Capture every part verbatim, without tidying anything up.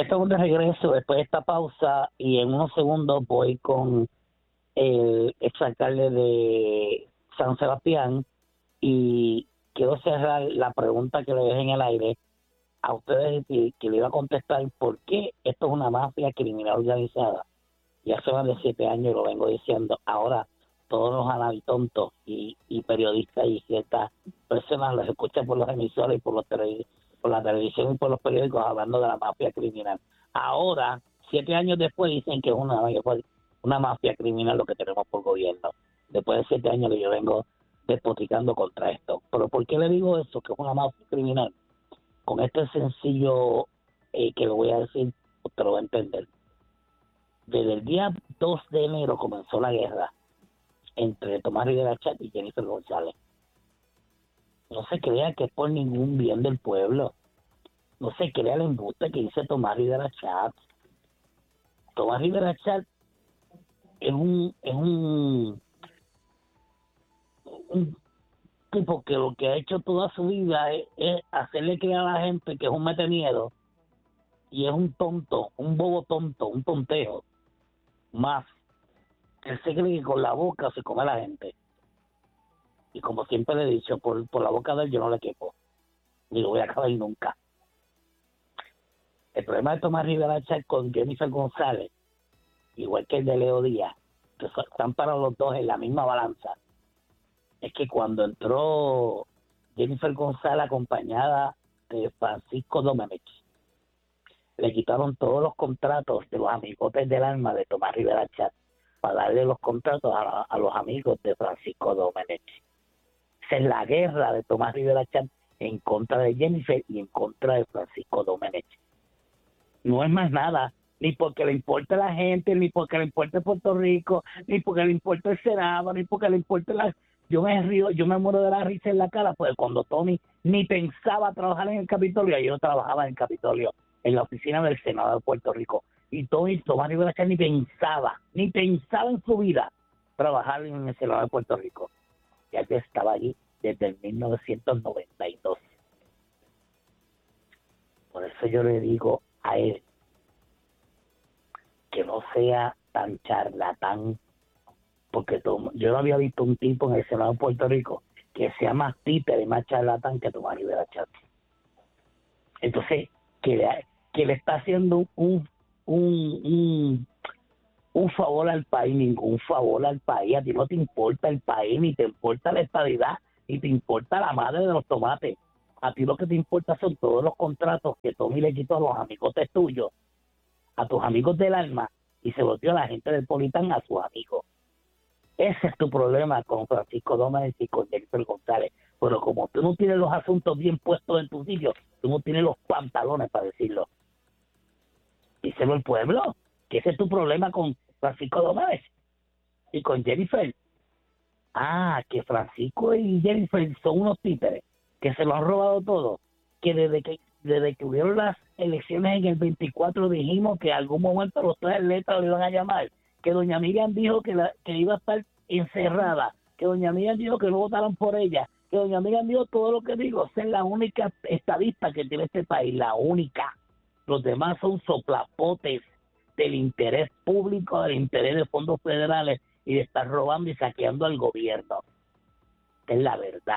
Estamos de regreso después de esta pausa y en unos segundos voy con el exalcalde de San Sebastián y quiero cerrar la pregunta que le dejé en el aire a ustedes y que le iba a contestar por qué esto es una mafia criminal organizada. Ya hace más de siete años lo vengo diciendo. Ahora todos los analitontos y, y periodistas y ciertas personas los escuchan por los emisores y por los televisores, por la televisión y por los periódicos hablando de la mafia criminal. Ahora, siete años después, dicen que es una, una mafia criminal lo que tenemos por gobierno. Después de siete años que yo vengo despoticando contra esto. ¿Pero por qué le digo eso, que es una mafia criminal? Con este sencillo eh, que lo voy a decir, usted lo va a entender. Desde el día dos de enero comenzó la guerra entre Tomás Rivera Chat y Jennifer González. No se crea que es por ningún bien del pueblo. No se crea el embuste que dice Tomás Rivera Chat. Tomás Rivera Chat es un, es un, un tipo que lo que ha hecho toda su vida es, es hacerle creer a la gente que es un metemiedo y es un tonto, un bobo tonto, un tonteo. Más que él se cree que con la boca se come a la gente. Y como siempre le he dicho, por, por la boca de él yo no le quepo. Ni lo voy a acabar nunca. El problema de Tomás Rivera Chat con Jennifer González, igual que el de Leo Díaz, que están para los dos en la misma balanza, es que cuando entró Jennifer González acompañada de Francisco Domenech, le quitaron todos los contratos de los amigotes del alma de Tomás Rivera Chat para darle los contratos a, a los amigos de Francisco Domenech. Esa es la guerra de Tomás Rivera Chat en contra de Jennifer y en contra de Francisco Domenech. No es más nada, ni porque le importa a la gente, ni porque le importa Puerto Rico, ni porque le importa el Senado, ni porque le importa la... Yo me río, yo me muero de la risa en la cara, pues cuando Tommy ni pensaba trabajar en el Capitolio, yo trabajaba en el Capitolio, en la oficina del Senado de Puerto Rico, y Tommy, Tomás Rivera Chat ni pensaba, ni pensaba en su vida trabajar en el Senado de Puerto Rico. Ya que estaba allí desde el mil novecientos noventa y dos. Por eso yo le digo a él que no sea tan charlatán, porque todo, yo no había visto un tipo en el Senado de Puerto Rico que sea más títere y más charlatán que Tomás Rivera Chat. Entonces, que le, que le está haciendo un, un, un, un favor al país, ningún favor al país. A ti no te importa el país, ni te importa la estabilidad, ni te importa la madre de los tomates. A ti lo que te importa son todos los contratos que Tommy le quitó a los amigotes tuyos, a tus amigos del alma, y se volvió a la gente del Politán a sus amigos. Ese es tu problema con Francisco Domenech y con Jennifer González. Pero como tú no tienes los asuntos bien puestos en tu sitio, tú no tienes los pantalones para decirlo. Díselo al pueblo, que ese es tu problema con Francisco Domenech y con Jennifer. Ah, que Francisco y Jennifer son unos títeres, que se lo han robado todo, que desde que desde que hubieron las elecciones en el veinticuatro dijimos que en algún momento los tres atletas lo iban a llamar, que doña Miriam dijo que, la, que iba a estar encerrada, que doña Miriam dijo que no votaran por ella, que doña Miriam dijo todo lo que digo. Esa es la única estadista que tiene este país, la única. Los demás son soplapotes del interés público, del interés de fondos federales y de estar robando y saqueando al gobierno. Es la verdad.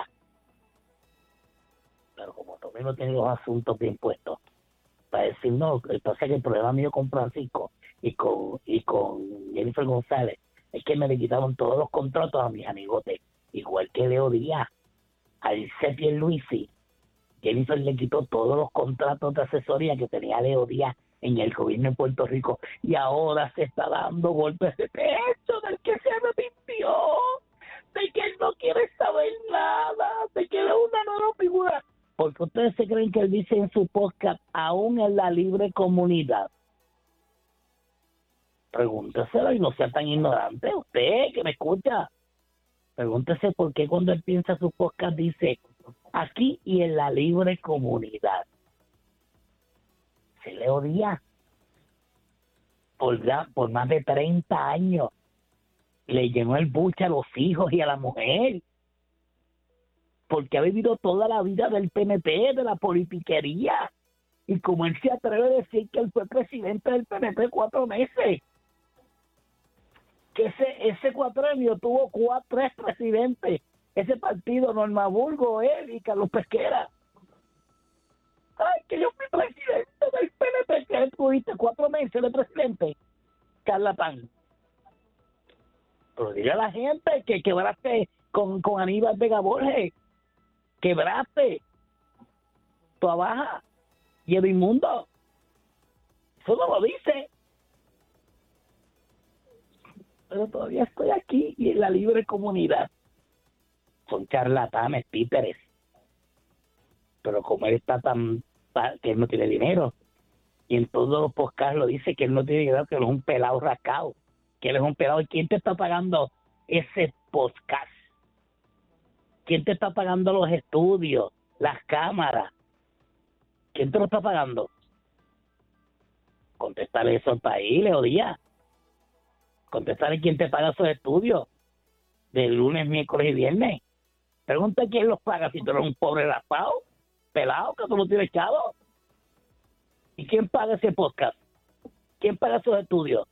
Pero como Tommy no tiene los asuntos bien puestos para decir no, entonces el problema mío con Francisco y con y con Jennifer González es que me le quitaron todos los contratos a mis amigotes, igual que Leo Díaz, al C. Pierluisi. Jennifer le quitó todos los contratos de asesoría que tenía Leo Díaz en el gobierno de Puerto Rico y ahora se está dando golpes de pecho del que se arrepintió, de que él no quiere saber nada, de que él es una nueva figura. Porque ustedes se creen que él dice en su podcast, aún en la libre comunidad. Pregúnteselo y no sea tan ignorante. Usted que me escucha, pregúntese por qué cuando él piensa su podcast dice aquí y en la libre comunidad. Se le odia por, por más de treinta años. Le llenó el buche a los hijos y a la mujer. Porque ha vivido toda la vida del P N P, de la politiquería. Y como él se atreve a decir que él fue presidente del P N P cuatro meses, que ese, ese cuatrenio tuvo cuatro, tres presidentes, ese partido, Norma Burgo, él y Carlos Pesquera. Ay, que yo fui presidente del P N P, que tuviste cuatro meses de presidente, Carlatán. Pero dile a la gente que quebraste con, con Aníbal Vega Borges, quebraste tu abaja y el inmundo. Eso no lo dice. Pero todavía estoy aquí y en la libre comunidad. Son charlatanes, títeres. Pero como él está tan, que él no tiene dinero, y en todos los podcasts lo dice que él no tiene dinero, que él es un pelado rascado, que él es un pelado. ¿Y quién te está pagando ese podcast? ¿Quién te está pagando los estudios, las cámaras? ¿Quién te lo está pagando? Contestarle eso al país, Leo Díaz. Contestarle quién te paga esos estudios de lunes, miércoles y viernes. Pregunta quién los paga si tú eres un pobre raspado, pelado, que tú no tienes chavo. ¿Y quién paga ese podcast? ¿Quién paga esos estudios?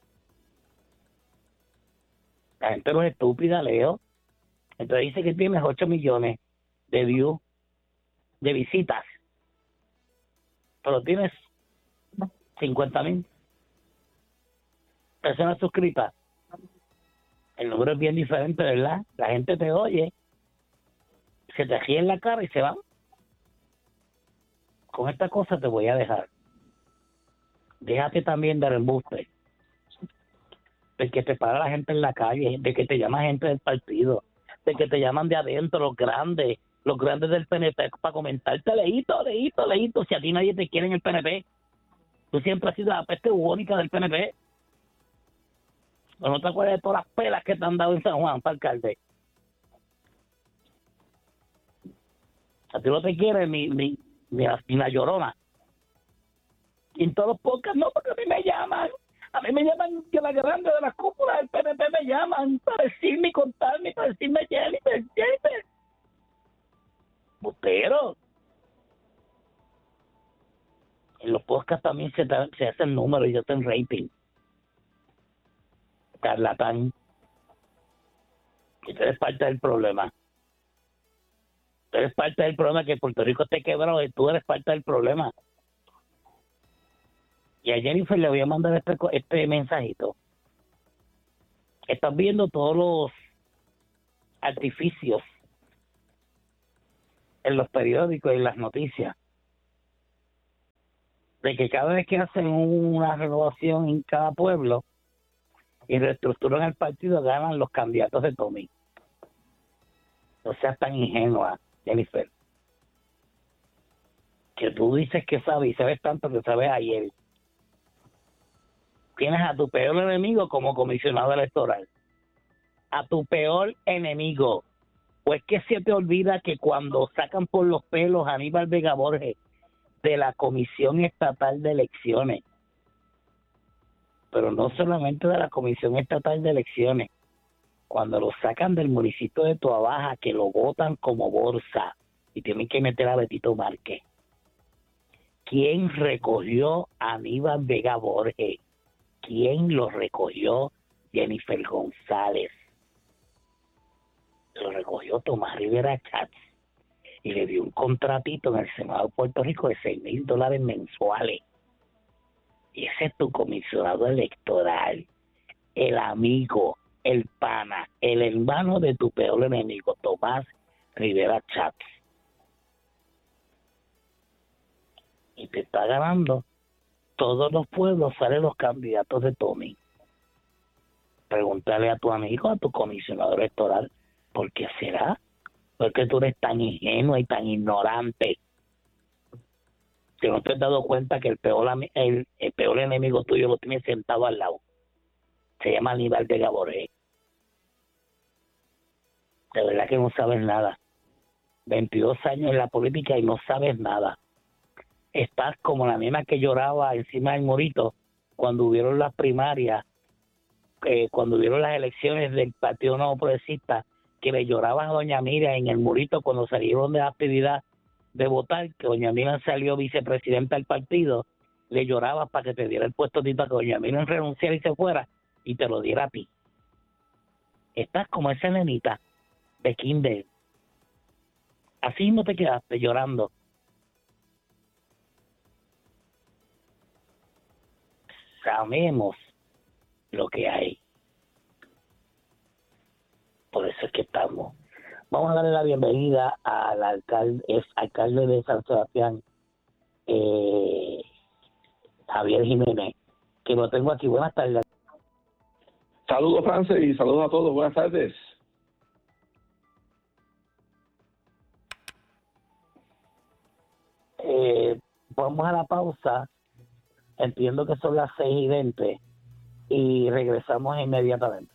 La gente no es estúpida, Leo. Entonces dice que tienes ocho millones de views, de visitas, pero tienes cincuenta mil personas suscritas. El número es bien diferente, ¿verdad? La gente te oye, se te ríe en la cara y se van. Con esta cosa te voy a dejar. Déjate también dar embuste, de que te para la gente en la calle, de que te llama gente del partido, de que te llaman de adentro los grandes, los grandes del P N P para comentarte, leíto, leíto, leíto, si a ti nadie te quiere en el P N P. Tú siempre has sido la peste bubónica del P N P. ¿O no te acuerdas de todas las pelas que te han dado en San Juan para alcalde? A ti no te quiere ni, ni, ni, la, ni la llorona. Y en todos los podcasts no, porque a mí me llaman. A mí me llaman que la grande de las cúpulas del P N P me llaman para decirme y contarme, para decirme Jennifer, Jennifer. Bustero. En los podcasts también se, se hacen números y se hacen rating. Charlatán. Y tú eres parte del problema. Tú eres parte del problema que Puerto Rico esté quebrado y tú eres parte del problema. Y a Jennifer le voy a mandar este, este mensajito. Estás viendo todos los artificios en los periódicos y en las noticias de que cada vez que hacen una renovación en cada pueblo y reestructuran el partido, ganan los candidatos de Tommy. No seas tan ingenua, Jennifer, que tú dices que sabes y sabes tanto que sabes ayer. Tienes a tu peor enemigo como comisionado electoral. A tu peor enemigo. Pues que se te olvida que cuando sacan por los pelos a Aníbal Vega Borges de la Comisión Estatal de Elecciones, pero no solamente de la Comisión Estatal de Elecciones, cuando lo sacan del municipio de Toabaja, que lo votan como bolsa y tienen que meter a Betito Márquez. ¿Quién recogió a Aníbal Vega Borges? ¿Quién lo recogió? Jennifer González. Lo recogió Tomás Rivera Chats y le dio un contratito en el Senado de Puerto Rico de seis mil dólares mensuales. Y ese es tu comisionado electoral, el amigo, el pana, el hermano de tu peor enemigo, Tomás Rivera Chats. Y te está ganando. Todos los pueblos salen los candidatos de Tommy. Pregúntale a tu amigo, a tu comisionado electoral, ¿por qué será? ¿Por qué tú eres tan ingenuo y tan ignorante? Que no te has dado cuenta que el peor, el, el peor enemigo tuyo lo tienes sentado al lado. Se llama Aníbal Vega Borges. De verdad que no sabes nada. veintidós años en la política y no sabes nada. Estás como la misma que lloraba encima del murito cuando hubieron las primarias, eh, cuando hubieron las elecciones del Partido Nuevo Progresista, que le llorabas a doña Miriam en el murito cuando salieron de la actividad de votar, que doña Miriam salió vicepresidenta del partido, le llorabas para que te diera el puesto a ti, para que doña Miriam renunciara y se fuera y te lo diera a ti. Estás como esa nenita de kinder. Así no te quedaste llorando. Sabemos lo que hay. Por eso es que estamos. Vamos a darle la bienvenida al alcalde, es alcalde de San Sebastián, eh, Javier Jiménez, que lo tengo aquí. Buenas tardes. Saludos, Francis, y saludos a todos. Buenas tardes. Eh, vamos a la pausa. Entiendo que son las seis y veinte y regresamos inmediatamente.